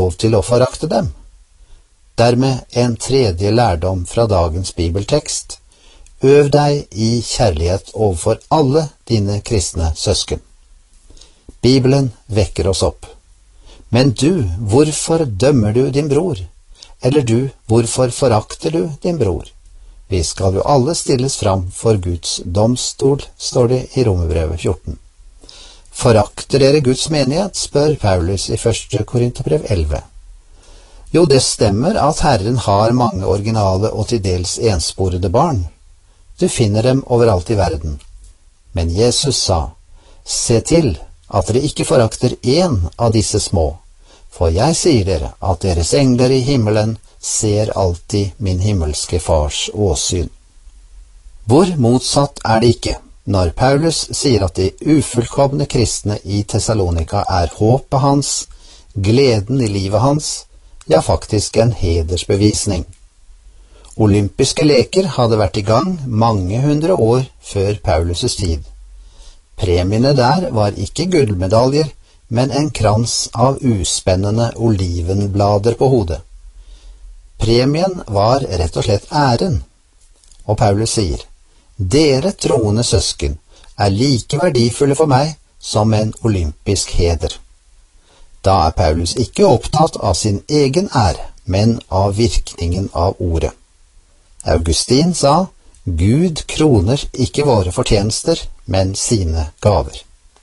lov til å forakte dem. Dermed en tredje lærdom fra dagens bibeltekst. Øv deg i kjærlighet overfor alle dine kristne søsken. Bibelen vekker oss opp. Men du, hvorfor dømmer du din bror? Eller du, hvorfor forakter du din bror? Vi skal jo alle stilles fram for Guds domstol, står det i Romerbrevet 14. Forakter dere Guds menighet, spør Paulus i 1. Korinterbrev 11. Jo, det stemmer at Herren har mange originale og til dels ensporede barn. Du finner dem overalt i verden. Men Jesus sa, se til at dere ikke forakter en av disse små, for jeg sier dere at deres engler i himmelen ser alltid min himmelske fars åsyn. Hvor motsatt er det ikke, når Paulus sier at de ufullkomne kristne i Thessalonika er håpet hans, gleden i livet hans, ja faktisk en hedersbevisning. Olympiske leker hadde vært i gang mange hundre år før Paulus' tid. Premiene der var ikke gullmedaljer, men en krans av uspennende olivenblader på hodet. Premien var rett og slett æren. Og Paulus sier, dere troende søsken er like verdifulle for meg som en olympisk heder. Da er Paulus ikke opptatt av sin egen ære, men av virkningen av ordet. Augustin sa, Gud kroner ikke våre fortjenester, men sine gaver.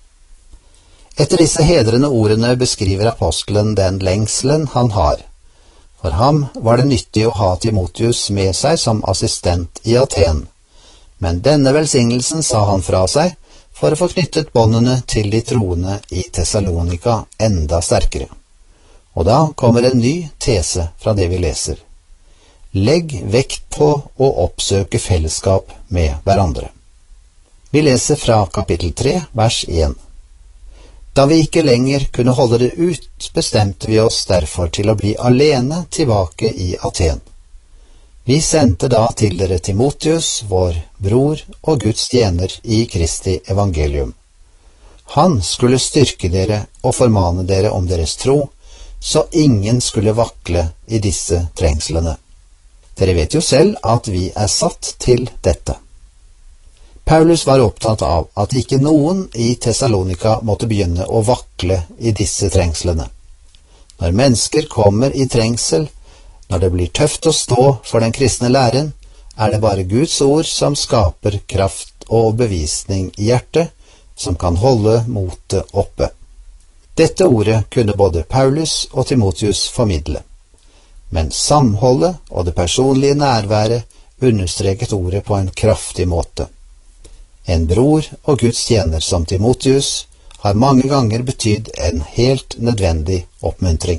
Etter disse hedrende ordene beskriver apostelen den lengselen han har. For ham var det nyttig å ha Timotheus med seg som assistent i Aten, men denne velsignelsen sa han fra seg for å få knyttet båndene til de troende i Thessalonika enda sterkere. Og da kommer en ny tese fra det vi leser. Legg vekt på å oppsøke fellesskap med hverandre. Vi leser fra kapittel 3, vers 1. Da vi ikke lenger kunne holde det ut, bestemte vi oss derfor til å bli alene tilbake i Aten. Vi sendte da til dere Timotheus, vår bror og Guds tjener i Kristi evangelium. Han skulle styrke dere og formane dere om deres tro, så ingen skulle vakle i disse trengslene. Dere vet jo selv at vi er satt til dette. Paulus var opptatt av at ikke noen i Thessalonika måtte begynne å vakle i disse trengslene. Når mennesker kommer i trengsel, når det blir tøft å stå for den kristne læren, er det bare Guds ord som skaper kraft og bevisning i hjertet, som kan holde motet oppe. Dette ordet kunne både Paulus og Timotheus formidle. Men samholdet og det personlige nærværet understreket ordet på en kraftig måte. En bror og Guds tjener som Timotheus har mange ganger betydd en helt nødvendig oppmuntring.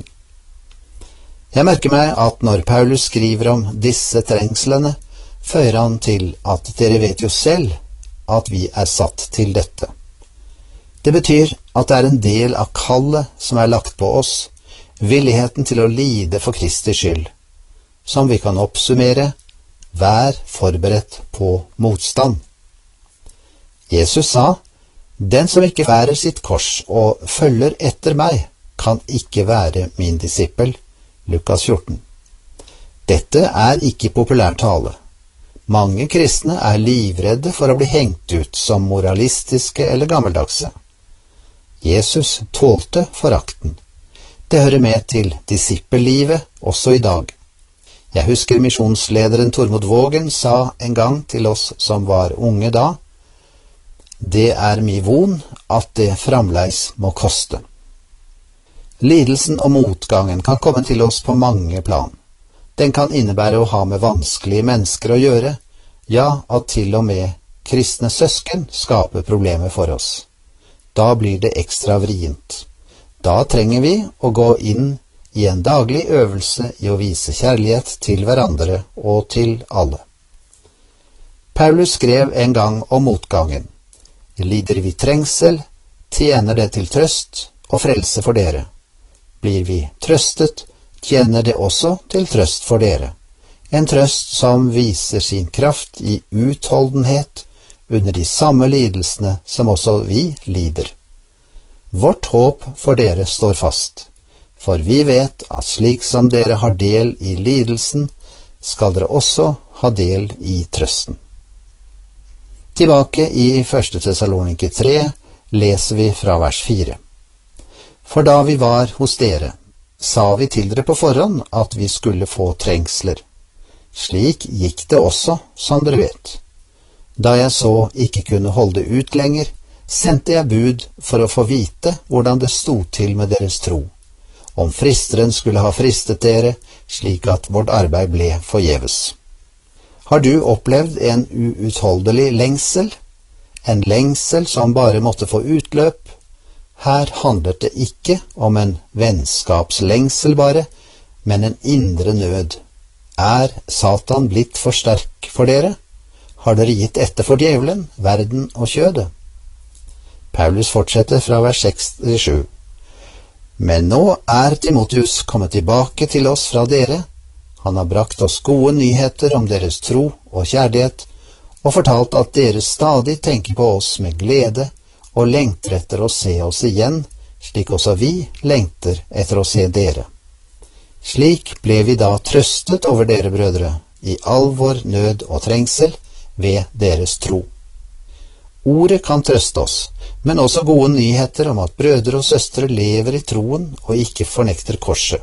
Jeg merker meg at når Paulus skriver om disse trengslene, føyer han til at dere vet jo selv at vi er satt til dette. Det betyr at det er en del av kallet som er lagt på oss, villigheten til å lide for Kristi skyld, som vi kan oppsummere, vær forberedt på motstand. Jesus sa, den som ikke bærer sitt kors og følger etter meg, kan ikke være min disippel. Lukas 14. Dette er ikke populær tale. Mange kristne er livredde for å bli hengt ut som moralistiske eller gammeldagse. Jesus tålte forakten. Det hører med til disippellivet også i dag. Jeg husker misjonslederen Tormod Vågen sa en gang til oss som var unge da, det er mi von at det framleis må koste. Lidelsen og motgangen kan komme til oss på mange plan. Den kan innebære å ha med vanskelige mennesker å gjøre, ja, at til og med kristne søsken skaper problemer for oss. Da blir det ekstra vrient. Da trenger vi å gå inn i en daglig øvelse i å vise kjærlighet til hverandre og til alle. Paulus skrev en gang om motgangen. Lider vi trengsel, tjener det til trøst og frelse for dere. Blir vi trøstet, tjener det også til trøst for dere. En trøst som viser sin kraft i utholdenhet under de samme lidelsene som også vi lider. Vårt håp for dere står fast, For vi vet at slik som dere har del i lidelsen, skal dere også ha del i trøsten. Tilbake i 1. Tessalonike 3 leser vi fra vers 4. For da vi var hos dere, sa vi til dere på forhånd at vi skulle få trengsler. Slik gikk det også, som dere vet. Da jeg så ikke kunne holde ut lenger, sendte jeg bud for å få vite hvordan det stod til med deres tro, om fristeren skulle ha fristet dere, slik at vårt arbeid ble forgjeves. Har du opplevd en uutholdelig lengsel? En lengsel som bare måtte få utløp? Her handlet det ikke om en vennskapslengsel bare, men en indre nød. Er Satan blitt for sterk for dere? Har dere gitt etter for djevelen, verden og kjødet? Paulus fortsetter fra vers 6-7. Men nå er Timotheus kommet tilbake til oss fra dere. Han har brakt oss gode nyheter om deres tro og kjærlighet, og fortalt at dere stadig tenker på oss med glede og lengter etter å se oss igjen, slik også vi lengter etter å se dere. Slik ble vi da trøstet over dere, brødre, i all vår nød og trengsel ved deres tro. Ordet kan trøste oss, men også gode nyheter om at brødre og søstre lever i troen og ikke fornekter korset.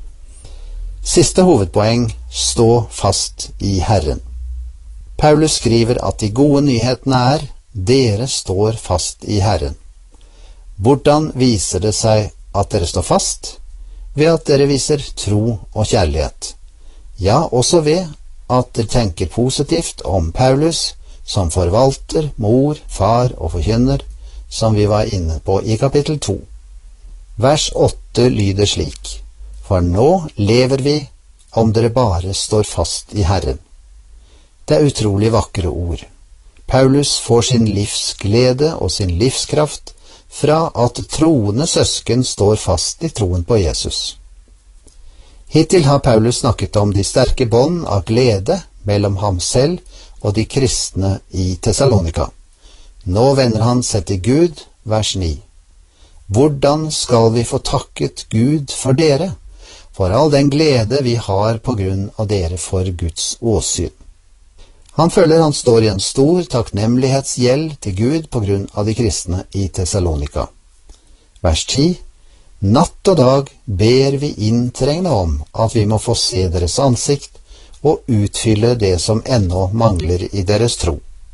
Siste hovedpoeng: stå fast i Herren. Paulus skriver at de gode nyhetene er: dere står fast i Herren. Hvordan viser det seg at dere står fast? Ved at dere viser tro og kjærlighet. Ja, også ved at dere tenker positivt om Paulus som forvalter, mor, far og forkynner, som vi var inne på i kapittel 2. Vers 8 lyder slik: For nå lever vi om dere bare står fast i Herren. Det er utrolig vakre ord. Paulus får sin livsglede og sin livskraft fra at troende søsken står fast i troen på Jesus. Hittil har Paulus snakket om de sterke bånd av glede mellom ham selv og de kristne i Thessalonika. Nå vender han seg til Gud, vers 9. Hvordan skal vi få takket Gud for dere, for all den glede vi har på grunn av dere for Guds åsyn? Han føler han står i en stor takknemlighetsgjeld til Gud på grunn av de kristne i Thessalonika. Vers 10. Natt og dag ber vi inntrengende om at vi må få se deres ansikt og utfylle det som ennå mangler i deres tro.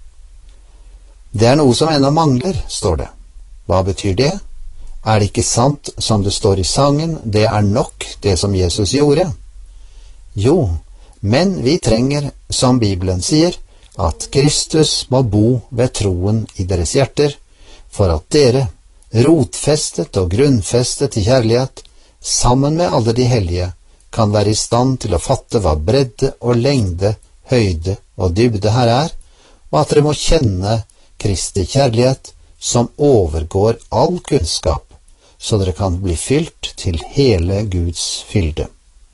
Det er noe som ennå mangler, står det. Hva betyr det? Er det ikke sant som det står i sangen, det er nok det som Jesus gjorde? Jo, men vi trenger, som Bibelen sier, at Kristus må bo ved troen i deres hjerter, for at dere, rotfestet og grunnfestet i kjærlighet, sammen med alle de hellige, kan være i stand til å fatte hva bredde og lengde, høyde og dybde her er, og at dere må kjenne Kristi kjærlighet som overgår all kunnskap, så dere kan bli fylt til hele Guds fylde.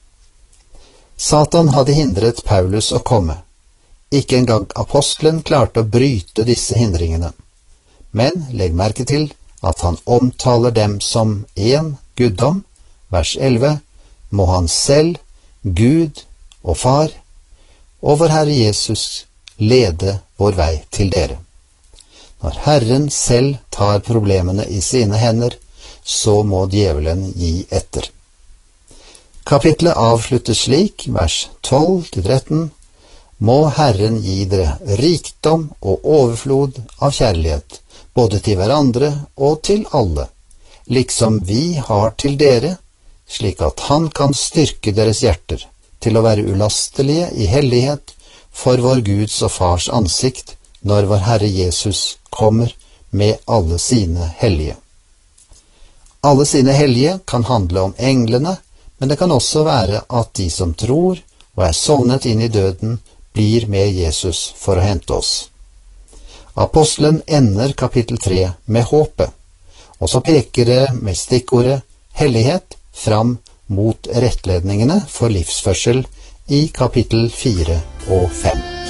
Satan hadde hindret Paulus å komme. Ikke engang apostelen klarte å bryte disse hindringene. Men legg merke til at han omtaler dem som en guddom, vers 11, må han selv, Gud og Far, og vår Herre Jesus lede vår vei til dere. Når Herren selv tar problemene i sine hender, så må djevelen gi etter. Kapitlet avsluttes slik, vers 12-13, må Herren gi dere rikdom og overflod av kjærlighet, både til hverandre og til alle, liksom vi har til dere, slik at han kan styrke deres hjerter til å være ulastelige i hellighet for vår Guds og Fars ansikt, når vår Herre Jesus kommer med alle sine hellige. Alle sine hellige kan handle om englene, men det kan også være at de som tror og er sovnet inn i døden, blir med Jesus for å hente oss. Apostelen ender kapittel 3 med håpet, og så peker det med stikkordet hellighet fram mot rettledningene for livsførsel i kapittel 4 og 5.